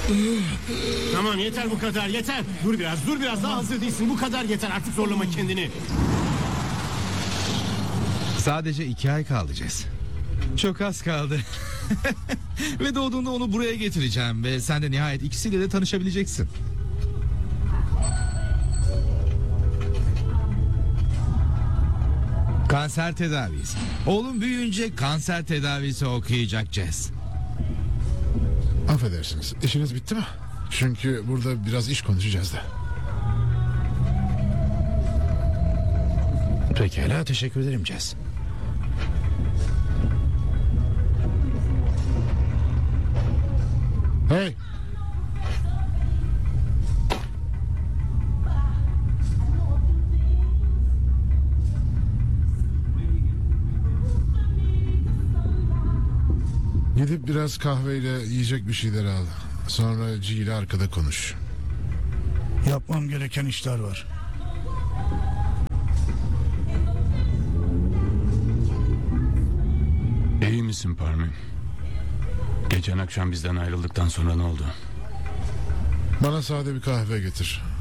Tamam, yeter bu kadar, yeter. Dur biraz daha hazır değilsin. Bu kadar yeter, artık zorlama kendini. Sadece 2 ay kaldı Jess. Çok az kaldı. Ve doğduğunda onu buraya getireceğim. Ve sen de nihayet ikisiyle de tanışabileceksin. Kanser tedavisi. Oğlum büyüyünce kanser tedavisi okuyacak Jess. Affedersiniz, işiniz bitti mi? Çünkü burada biraz iş konuşacağız da. Pekala, teşekkür ederim Jess. Hey! Gidip biraz kahveyle yiyecek bir şeyler al. Sonra G ile arkada konuş. Yapmam gereken işler var. İyi misin Parmin? Geçen akşam bizden ayrıldıktan sonra ne oldu? Bana sade bir kahve getir.